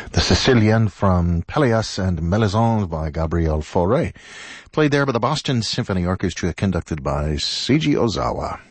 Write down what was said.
The Sicilian from Pelléas and Mélisande by Gabriel Fauré, played there by the Boston Symphony Orchestra, conducted by Seiji Ozawa.